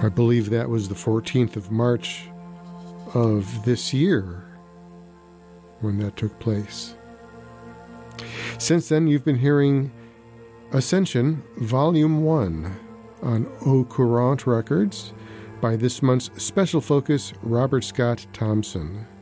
I believe that was the 14th of March of this year when that took place. Since then, you've been hearing Ascension Volume 1 on Au Courant Records by this month's special focus, Robert Scott Thompson.